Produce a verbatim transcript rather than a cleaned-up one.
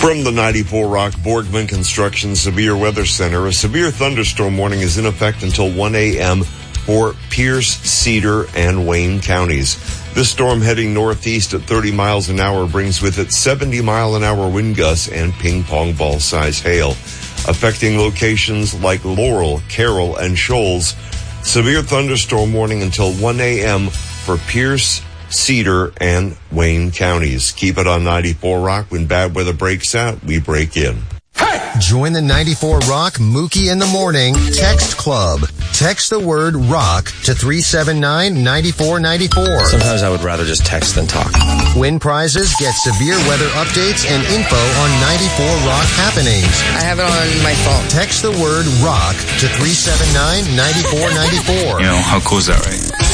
From the ninety-four Rock Borgman Construction Severe Weather Center, a severe thunderstorm warning is in effect until one a.m. for Pierce, Cedar, and Wayne counties. This storm heading northeast at thirty miles an hour brings with it seventy mile an hour wind gusts and ping pong ball size hail, affecting locations like Laurel, Carroll, and Shoals. Severe thunderstorm warning until one a.m. for Pierce, Cedar, and Wayne counties. Keep it on ninety-four Rock. When bad weather breaks out, we break in. Hey! Join the ninety-four Rock Mookie in the Morning Text Club. Text the word ROCK to three seven nine, nine four nine four. Sometimes I would rather just text than talk. Win prizes, get severe weather updates, and info on ninety-four Rock happenings. I have it on my phone. Text the word ROCK to three seven nine, nine four nine four. You know, how cool is that, right?